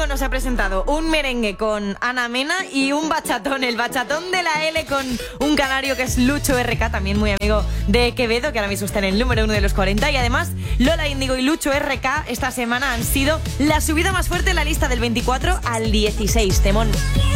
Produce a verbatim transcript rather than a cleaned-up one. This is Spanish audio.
nos ha presentado un merengue con Ana Mena y un bachatón, el bachatón de la L con un canario que es Lucho R K, también muy amigo de Quevedo, que ahora mismo está en el número uno de los cuarenta. Y además, Lola Índigo y Lucho R K esta semana han sido la subida más fuerte en la lista del veinticuatro al dieciséis. Temón.